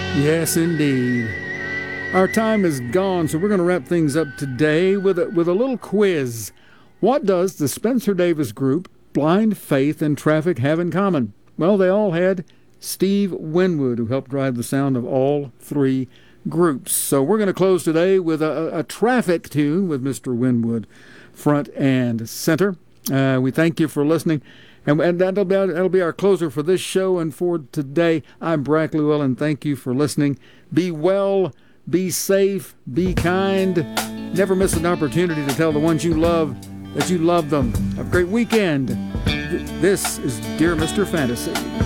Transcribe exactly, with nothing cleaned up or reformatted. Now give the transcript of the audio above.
Yes, indeed. Our time is gone, so we're going to wrap things up today with a, with a little quiz. What does the Spencer Davis Group, Blind Faith, and Traffic have in common? Well, they all had Steve Winwood, who helped drive the sound of all three groups. So we're going to close today with a, a Traffic tune with Mister Winwood front and center. Uh, we thank you for listening. And, and that'll, be, that'll be our closer for this show and for today. I'm Brack Llewellyn. Thank you for listening. Be well, be safe, be kind. Never miss an opportunity to tell the ones you love that you love them. Have a great weekend. This is Dear Mister Fantasy.